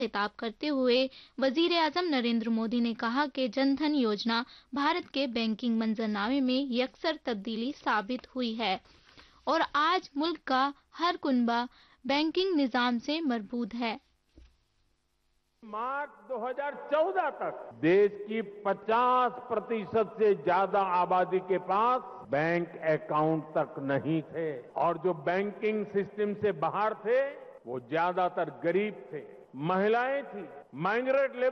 खिताब करते हुए वजीर आजम नरेंद्र मोदी ने कहा कि जनधन योजना भारत के बैंकिंग मंजरनामे में यकसर तब्दीली साबित हुई है और आज मुल्क का हर कुनबा बैंकिंग निजाम से मरबूत है। मार्च 2014 तक देश की 50% से ज्यादा आबादी के पास बैंक अकाउंट तक नहीं थे और जो बैंकिंग सिस्टम से बाहर थे वो ज्यादातर गरीब थे, महिलाएं थी, माइग्रेंट लेबर